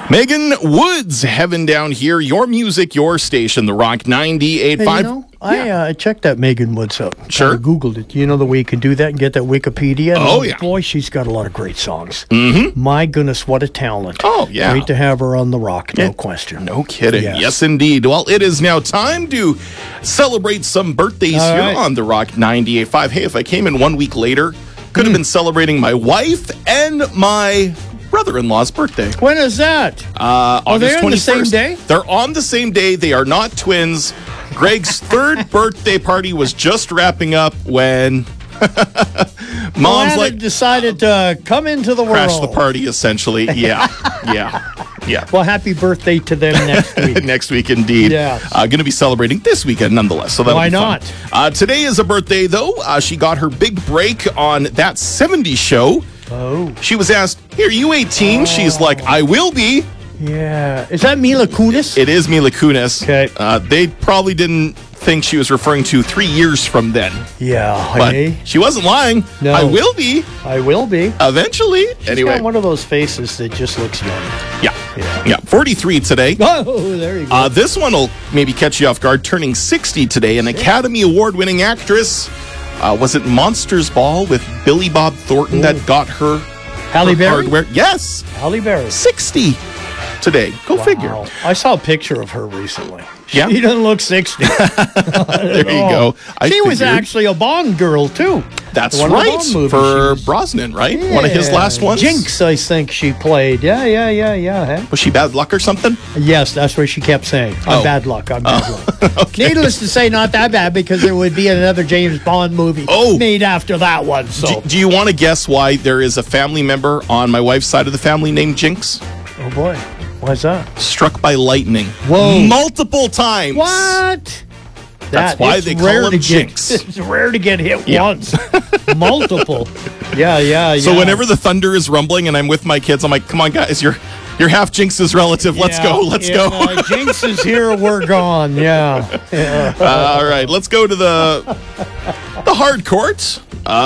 Megan Woods, Heaven Down Here, your music, your station, The Rock 98.5. I checked that Megan Woods up. Sure. I Googled it. You know the way you can do that and get that Wikipedia? Oh, yeah. Boy, she's got a lot of great songs. Mm-hmm. My goodness, what a talent. Oh, yeah. Great to have her on The Rock, no question. No kidding. Yes. Yes, indeed. Well, it is now time to celebrate some birthdays All here right. on The Rock 98.5. Hey, if I came in 1 week later, could have been celebrating my wife and my brother-in-law's birthday. When is that? Are they on the same day? They're on the same day. They are not twins. Greg's third birthday party was just wrapping up when Mom's like decided to come into the world. crash the party, essentially. Yeah. Well, happy birthday to them next week. Next week, indeed. Yeah. Going to be celebrating this weekend, nonetheless. So Why be fun. not? Today is a birthday, though. She got her big break on That 70s Show. Oh. She was asked, "Hey, are you 18?" She's like, "I will be." Yeah. Is that Mila Kunis? It is Mila Kunis. Okay. They probably didn't think she was referring to 3 years from then. Yeah. But Hey? she wasn't lying. No. I will be. I will be. Eventually. She's Anyway. got one of those faces that just looks young. Yeah. 43 today. Oh, there you go. This one will maybe catch you off guard. Turning 60 today, an Academy Award-winning actress. Was it Monsters Ball with Billy Bob Thornton that got her Halle Berry? hardware? Yes. Halle Berry. 60 today. Go figure. Wow. I saw a picture of her recently. Yeah? She doesn't look 60. There you go. She was figured. actually a Bond girl, too. That's One of the right. Bond movies For she was- Brosnan, right? One of his Yeah. last ones. Jinx, I think she played. Yeah. Hey? Was she bad luck or something? Yes, that's what she kept saying. I'm Oh. bad luck. I'm bad luck. Needless to say, not that bad because there would be another James Bond movie made after that one. So, Do you want to guess why there is a family member on my wife's side of the family named Jinx? oh boy, why's that? Struck by lightning. Whoa. Multiple times. What? That's why it's they call rare him to get- Jinx. It's rare to get hit Yeah. once. Multiple. Yeah. So whenever the thunder is rumbling and I'm with my kids, I'm like, come on, guys, you're half Jinx's relative. Let's go. Jinx is here. We're gone. Yeah. All right, let's go to the hard court.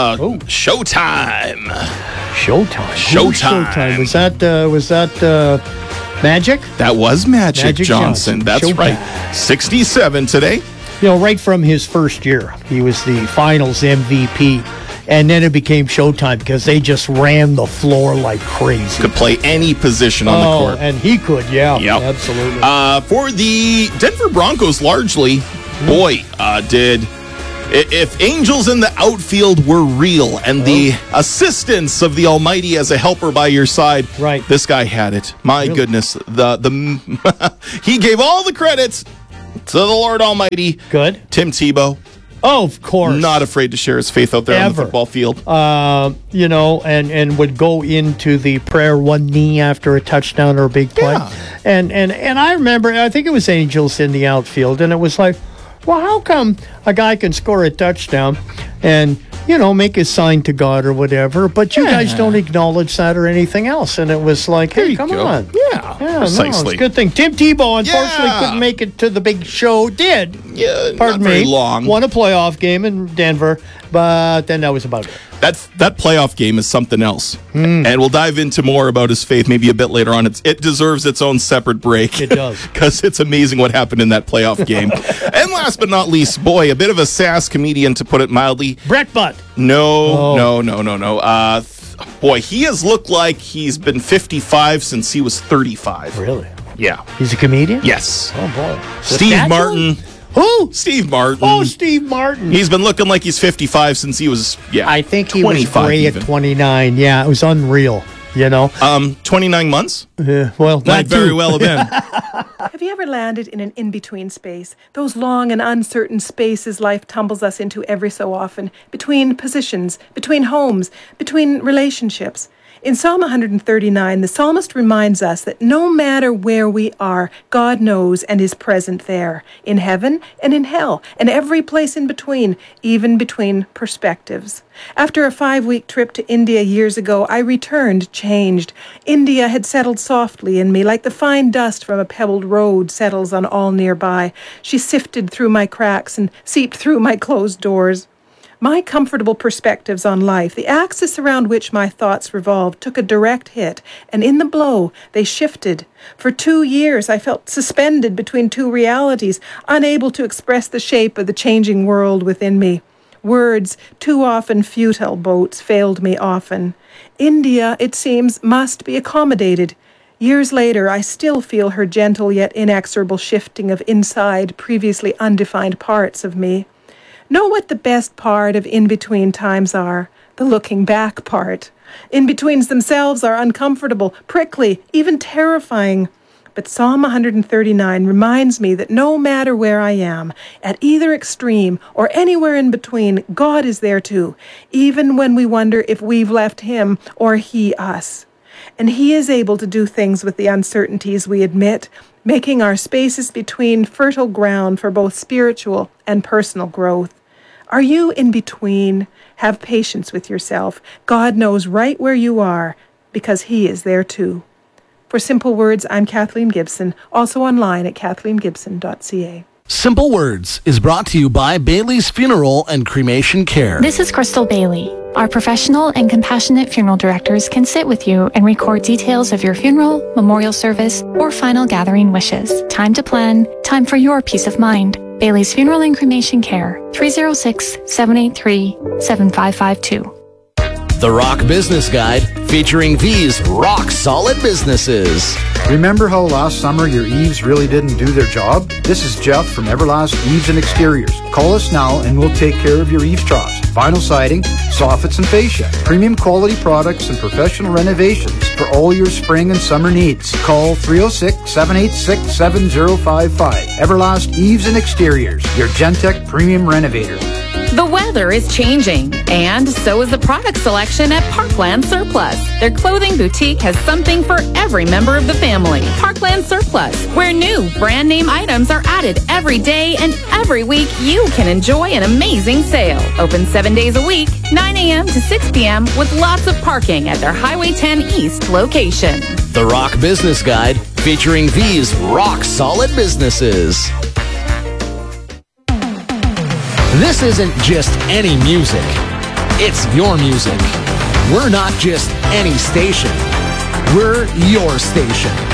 Showtime. Showtime. Showtime. Was that Magic? That was Magic Johnson. That's Showtime. right. 67 today. You know, right from his first year, he was the finals MVP. And then it became Showtime because they just ran the floor like crazy. Could play any position on the court. And he could, yeah. Yep. Absolutely. For the Denver Broncos, largely, if angels in the outfield were real and the assistance of the Almighty as a helper by your side, Right. this guy had it. My goodness, he gave all the credits to the Lord Almighty. Good. Tim Tebow, Oh, of course. not afraid to share his faith out there on the Ever. football field. You know, and would go into the prayer one knee after a touchdown or a big play. Yeah. And I remember, I think it was Angels in the outfield, and it was like, well, how come a guy can score a touchdown and, you know, make his sign to God or whatever, but you guys don't acknowledge that or anything else? And it was like, There hey, you come go. on. Yeah, No, precisely. it's a good thing. Tim Tebow, unfortunately, Yeah. couldn't make it to the big show. Did. Yeah, Pardon not very me. long. Won a playoff game in Denver, but then that was about it. That playoff game is something else. Hmm. And we'll dive into more about his faith maybe a bit later on. It deserves its own separate break. It does. Because it's amazing what happened in that playoff game. And last but not least, boy, a bit of a sass comedian, to put it mildly. Brett Butt. No. Boy, he has looked like he's been 55 since he was 35. Really? Yeah. He's a comedian? Yes. Oh, boy. Steve That Martin. Who? Steve Martin. Oh, Steve Martin. He's been looking like he's 55 since he was, I think he was 25 gray even. at 29. Yeah, it was unreal, you know? 29 months? Well, that Might very too. well have been. Have you ever landed in an in-between space? Those long and uncertain spaces life tumbles us into every so often, between positions, between homes, between relationships. In Psalm 139, the psalmist reminds us that no matter where we are, God knows and is present there, in heaven and in hell, and every place in between, even between perspectives. After a 5-week trip to India years ago, I returned changed. India had settled softly in me, like the fine dust from a pebbled road settles on all nearby. She sifted through my cracks and seeped through my closed doors. My comfortable perspectives on life, the axis around which my thoughts revolved, took a direct hit, and in the blow, they shifted. For 2 years, I felt suspended between two realities, unable to express the shape of the changing world within me. Words, too often futile boats, failed me often. India, it seems, must be accommodated. Years later, I still feel her gentle yet inexorable shifting of inside, previously undefined parts of me. Know what the best part of in-between times are? The looking back part. In-betweens themselves are uncomfortable, prickly, even terrifying. But Psalm 139 reminds me that no matter where I am, at either extreme or anywhere in between, God is there too, even when we wonder if we've left Him or He us. And He is able to do things with the uncertainties we admit, making our spaces between fertile ground for both spiritual and personal growth. Are you in between? Have patience with yourself. God knows right where you are because He is there too. For Simple Words, I'm Kathleen Gibson, also online at kathleengibson.ca. Simple Words is brought to you by Bailey's Funeral and Cremation Care. This is Crystal Bailey. Our professional and compassionate funeral directors can sit with you and record details of your funeral, memorial service, or final gathering wishes. Time to plan, time for your peace of mind. Bailey's Funeral and Cremation Care, 306-783-7552. The Rock Business Guide, featuring these rock-solid businesses. Remember how last summer your eaves really didn't do their job? This is Jeff from Everlast Eaves and Exteriors. Call us now and we'll take care of your eaves troughs, vinyl siding, soffits and fascia, premium quality products and professional renovations for all your spring and summer needs. Call 306-786-7055. Everlast Eaves and Exteriors, your Gentech premium renovator. The weather is changing, and so is the product selection at Parkland Surplus. Their clothing boutique has something for every member of the family. Parkland Surplus, where new brand name items are added every day, and every week you can enjoy an amazing sale. Open 7 days a week, 9 a.m. to 6 p.m. with lots of parking at their Highway 10 East location. The Rock Business Guide, featuring these rock-solid businesses. This isn't just any music. It's your music. We're not just any station. We're your station.